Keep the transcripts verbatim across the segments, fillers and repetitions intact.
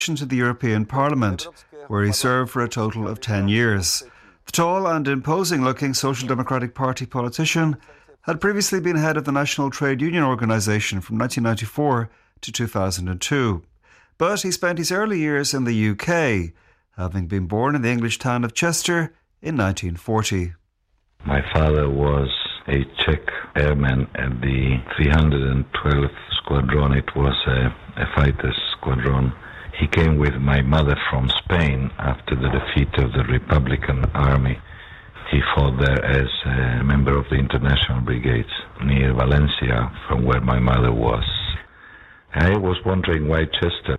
to the European Parliament, where he served for a total of ten years. The tall and imposing-looking Social Democratic Party politician had previously been head of the National Trade Union Organisation from nineteen ninety-four to two thousand two. But he spent his early years in the U K, having been born in the English town of Chester in nineteen forty. My father was a Czech airman at the three hundred twelfth Squadron. It was a, a fighter's squadron. He came with my mother from Spain after the defeat of the Republican Army. He fought there as a member of the International Brigades near Valencia, from where my mother was. I was wondering why Chester,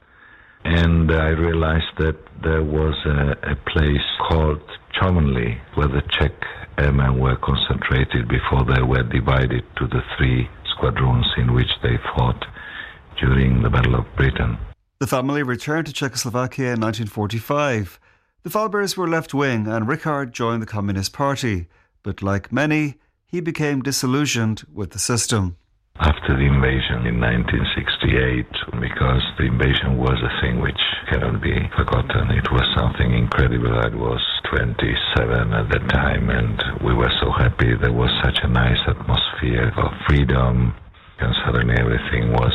and I realized that there was a, a place called Chomonley, where the Czech airmen were concentrated before they were divided to the three squadrons in which they fought during the Battle of Britain. The family returned to Czechoslovakia in nineteen forty-five. The Falbers were left-wing and Richard joined the Communist Party, but like many, he became disillusioned with the system. After the invasion in nineteen sixty-eight, because the invasion was a thing which cannot be forgotten. It was something incredible. I was twenty-seven at that time and we were so happy. There was such a nice atmosphere of freedom, and suddenly everything was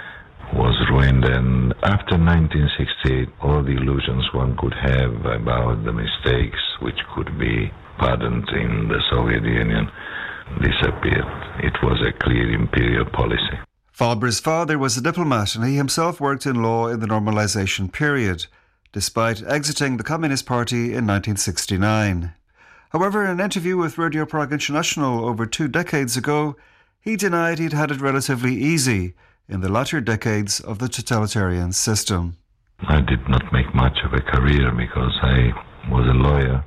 was ruined. And after nineteen sixty-eight, all the illusions one could have about the mistakes which could be pardoned in the Soviet Union disappeared. It was a clear imperial policy. Falber's father was a diplomat and he himself worked in law in the normalization period, despite exiting the Communist Party in nineteen sixty-nine. However, in an interview with Radio Prague International over two decades ago, he denied he'd had it relatively easy in the latter decades of the totalitarian system. I did not make much of a career because I was a lawyer.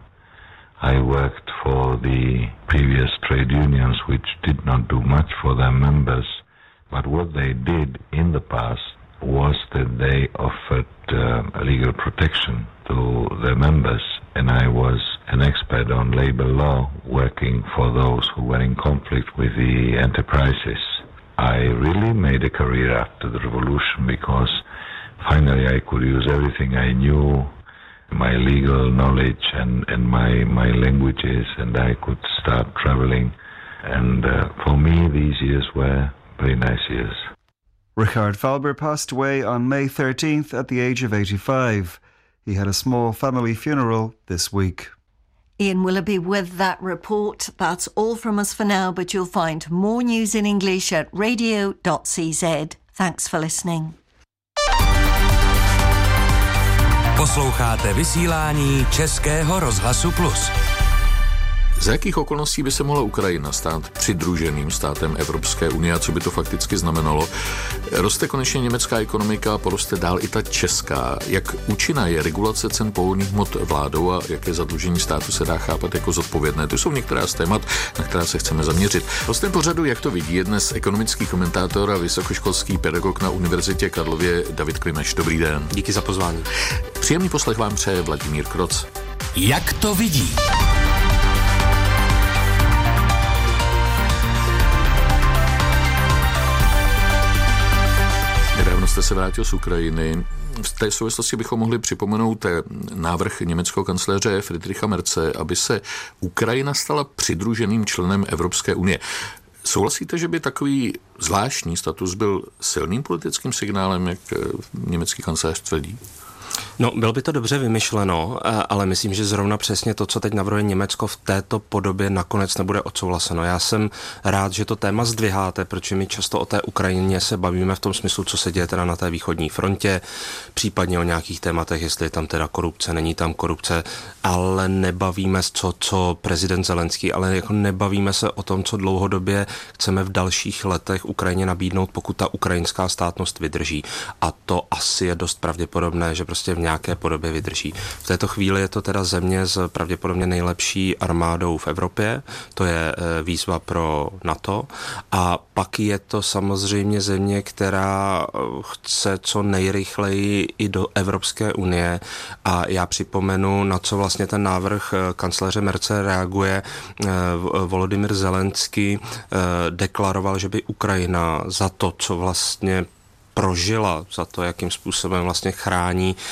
I worked for the previous trade unions, which did not do much for their members, but what they did in the past was that they offered uh, legal protection to their members, and I was an expert on labor law, working for those who were in conflict with the enterprises. I really made a career after the revolution because finally I could use everything I knew, my legal knowledge and, and my, my languages, and I could start traveling. And uh, for me, these years were very nice years. Richard Falber passed away on May thirteenth at the age of eighty-five. He had a small family funeral this week. Ian Willoughby with that report. That's all from us for now, but you'll find more news in English at radio dot c z. Thanks for listening. Posloucháte vysílání Českého rozhlasu Plus. Za jakých okolností by se mohla Ukrajina stát přidruženým státem Evropské unie a co by to fakticky znamenalo? Roste konečně německá ekonomika, poroste dál i ta česká. Jak účinná je regulace cen pohonných hmot vládou a jaké zadlužení státu se dá chápat jako zodpovědné? To jsou některá z témat, na která se chceme zaměřit. Hostem pořadu, jak to vidí, je dnes ekonomický komentátor a vysokoškolský pedagog na Univerzitě Karlově David Klimeš. Dobrý den. Díky za pozvání. Příjemný poslech vám přeje Vladimír Kroc. Jak to vidí? Nedávno jste se vrátil z Ukrajiny. V té souvislosti bychom mohli připomenout návrh německého kancléře Friedricha Merze, aby se Ukrajina stala přidruženým členem Evropské unie. Souhlasíte, že by takový zvláštní status byl silným politickým signálem, jak německý kancléř tvrdí? No, bylo by to dobře vymyšleno, ale myslím, že zrovna přesně to, co teď navrhuje Německo, v této podobě nakonec nebude odsouhlaseno. Já jsem rád, že to téma zdviháte, protože my často o té Ukrajině se bavíme v tom smyslu, co se děje teda na té východní frontě, případně o nějakých tématech, jestli je tam teda korupce, není tam korupce, ale nebavíme se, co, co prezident Zelenský, ale jako nebavíme se o tom, co dlouhodobě chceme v dalších letech Ukrajině nabídnout, pokud ta ukrajinská státnost vydrží. A to asi je dost pravděpodobné, že prostě v nějaké podobě vydrží. V této chvíli je to teda země s pravděpodobně nejlepší armádou v Evropě, to je výzva pro NATO, a pak je to samozřejmě země, která chce co nejrychleji i do Evropské unie, a já připomenu, na co vlastně ten návrh kancléře Merze reaguje. Volodymyr Zelenský deklaroval, že by Ukrajina za to, co vlastně prožila, za to, jakým způsobem vlastně chrání